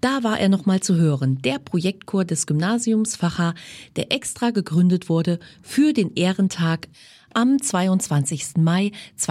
Da war er nochmal zu hören, der Projektchor des Gymnasiums Vacha, der extra gegründet wurde für den Ehrentag am 22. Mai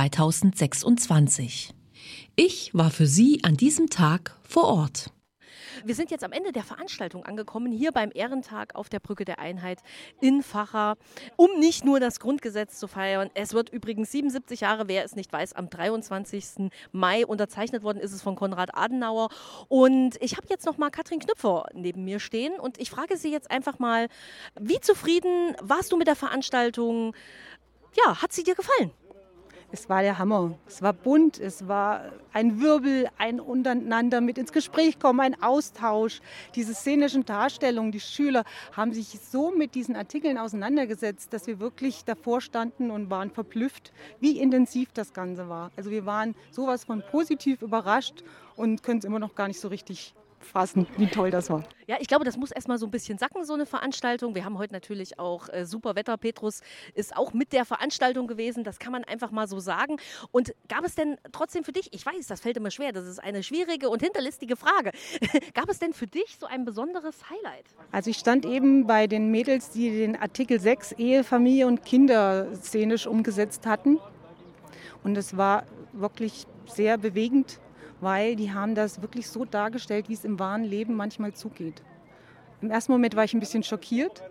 2026. Ich war für Sie an diesem Tag vor Ort. Wir sind jetzt am Ende der Veranstaltung angekommen, hier beim Ehrentag auf der Brücke der Einheit in Vacha, um nicht nur das Grundgesetz zu feiern. Es wird übrigens 77 Jahre, wer es nicht weiß, am 23. Mai unterzeichnet worden ist es von Konrad Adenauer. Und ich habe jetzt noch mal Katrin Knüpfer neben mir stehen und ich frage Sie jetzt einfach mal, wie zufrieden warst du mit der Veranstaltung? Ja, hat sie dir gefallen? Es war der Hammer. Es war bunt, es war ein Wirbel, ein Untereinander mit ins Gespräch kommen, ein Austausch, diese szenischen Darstellungen. Die Schüler haben sich so mit diesen Artikeln auseinandergesetzt, dass wir wirklich davor standen und waren verblüfft, wie intensiv das Ganze war. Also wir waren sowas von positiv überrascht und können es immer noch gar nicht so richtig fassen, wie toll das war. Ja, ich glaube, das muss erstmal so ein bisschen sacken, so eine Veranstaltung. Wir haben heute natürlich auch super Wetter. Petrus ist auch mit der Veranstaltung gewesen. Das kann man einfach mal so sagen. Und gab es denn trotzdem für dich, ich weiß, das fällt immer schwer, das ist eine schwierige und hinterlistige Frage. Gab es denn für dich so ein besonderes Highlight? Also ich stand eben bei den Mädels, die den Artikel 6 Ehe, Familie und Kinder szenisch umgesetzt hatten. Und es war wirklich sehr bewegend, weil die haben das wirklich so dargestellt, wie es im wahren Leben manchmal zugeht. Im ersten Moment war ich ein bisschen schockiert,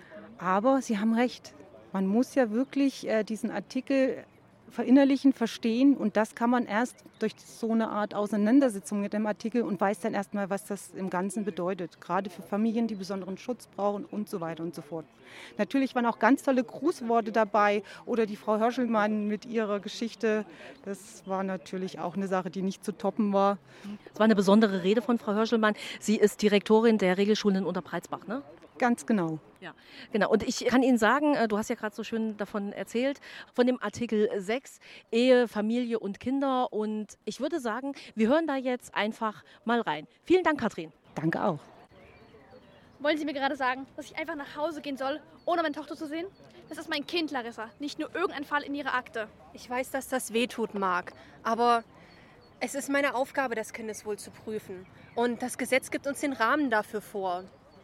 aber sie haben recht. Man muss ja wirklich diesen Artikel verinnerlichen, verstehen und das kann man erst durch so eine Art Auseinandersetzung mit dem Artikel und weiß dann erstmal, was das im Ganzen bedeutet. Gerade für Familien, die besonderen Schutz brauchen und so weiter und so fort. Natürlich waren auch ganz tolle Grußworte dabei oder die Frau Hörschelmann mit ihrer Geschichte. Das war natürlich auch eine Sache, die nicht zu toppen war. Es war eine besondere Rede von Frau Hörschelmann. Sie ist Direktorin der Regelschule in Unterbreizbach, ne? Ganz genau. Ja, genau. Und ich kann Ihnen sagen, du hast ja gerade so schön davon erzählt, von dem Artikel 6, Ehe, Familie und Kinder. Und ich würde sagen, wir hören da jetzt einfach mal rein. Vielen Dank, Katrin. Danke auch. Wollen Sie mir gerade sagen, dass ich einfach nach Hause gehen soll, ohne meine Tochter zu sehen? Das ist mein Kind, Larissa, nicht nur irgendein Fall in Ihrer Akte. Ich weiß, dass das wehtut, Marc, aber es ist meine Aufgabe, das Kindeswohl zu prüfen. Und das Gesetz gibt uns den Rahmen dafür vor.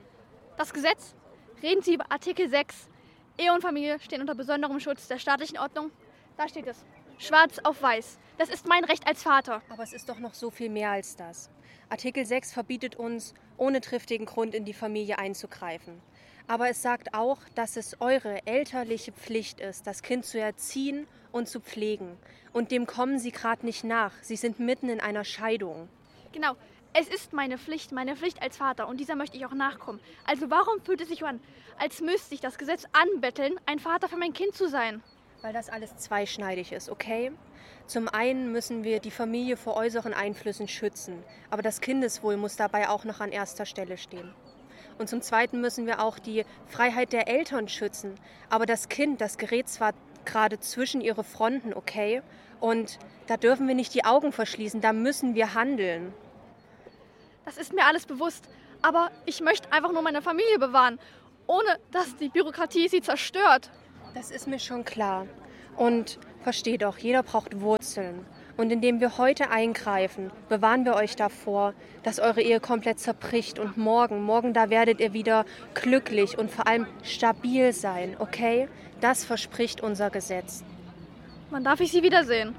Das Gesetz? Reden Sie über Artikel 6. Ehe und Familie stehen unter besonderem Schutz der staatlichen Ordnung. Da steht es. Schwarz auf weiß. Das ist mein Recht als Vater. Aber es ist doch noch so viel mehr als das. Artikel 6 verbietet uns, ohne triftigen Grund in die Familie einzugreifen. Aber es sagt auch, dass es eure elterliche Pflicht ist, das Kind zu erziehen und zu pflegen. Und dem kommen Sie gerade nicht nach. Sie sind mitten in einer Scheidung. Genau. Es ist meine Pflicht als Vater und dieser möchte ich auch nachkommen. Also warum fühlt es sich so an, als müsste ich das Gesetz anbetteln, ein Vater für mein Kind zu sein? Weil das alles zweischneidig ist, okay? Zum einen müssen wir die Familie vor äußeren Einflüssen schützen, aber das Kindeswohl muss dabei auch noch an erster Stelle stehen. Und zum zweiten müssen wir auch die Freiheit der Eltern schützen, aber das Kind, das gerät zwar gerade zwischen ihre Fronten, okay? Und da dürfen wir nicht die Augen verschließen, da müssen wir handeln. Das ist mir alles bewusst, aber ich möchte einfach nur meine Familie bewahren, ohne dass die Bürokratie sie zerstört. Das ist mir schon klar. Und versteh doch, jeder braucht Wurzeln. Und indem wir heute eingreifen, bewahren wir euch davor, dass eure Ehe komplett zerbricht. Und morgen, da werdet ihr wieder glücklich und vor allem stabil sein, okay? Das verspricht unser Gesetz. Wann darf ich Sie wiedersehen?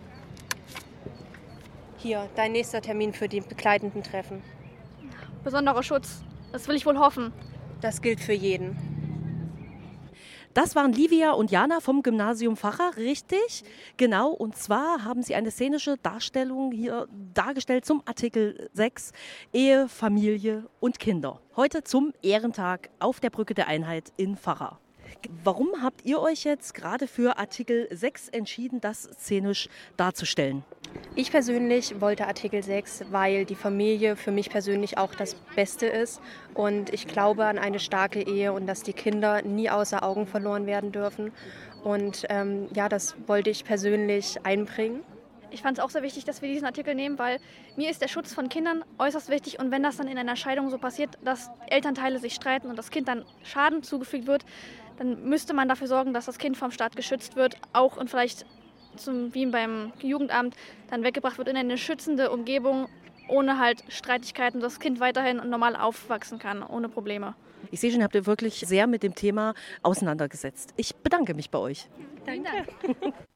Hier, dein nächster Termin für die begleitenden Treffen. Besonderer Schutz, das will ich wohl hoffen. Das gilt für jeden. Das waren Livia und Jana vom Gymnasium Vacha, richtig? Genau, und zwar haben sie eine szenische Darstellung hier dargestellt zum Artikel 6, Ehe, Familie und Kinder. Heute zum Ehrentag auf der Brücke der Einheit in Vacha. Warum habt ihr euch jetzt gerade für Artikel 6 entschieden, das szenisch darzustellen? Ich persönlich wollte Artikel 6, weil die Familie für mich persönlich auch das Beste ist. Und ich glaube an eine starke Ehe und dass die Kinder nie außer Augen verloren werden dürfen. Und das wollte ich persönlich einbringen. Ich fand es auch sehr wichtig, dass wir diesen Artikel nehmen, weil mir ist der Schutz von Kindern äußerst wichtig. Und wenn das dann in einer Scheidung so passiert, dass Elternteile sich streiten und das Kind dann Schaden zugefügt wird, dann müsste man dafür sorgen, dass das Kind vom Staat geschützt wird, auch und vielleicht wie beim Jugendamt dann weggebracht wird in eine schützende Umgebung, ohne halt Streitigkeiten, dass das Kind weiterhin normal aufwachsen kann, ohne Probleme. Ich sehe schon, habt ihr wirklich sehr mit dem Thema auseinandergesetzt. Ich bedanke mich bei euch. Danke.